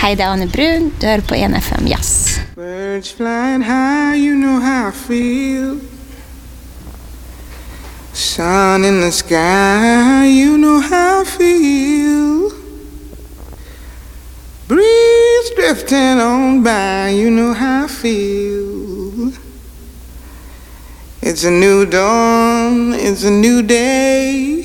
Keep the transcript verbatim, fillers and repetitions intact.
Hei, det er Anne Brun. Du hører på en F M Jazz. Birds flying high, you know how I feel. Sun in the sky, you know how I feel. Breeze drifting on by, you know how I feel. It's a new dawn, it's a new day.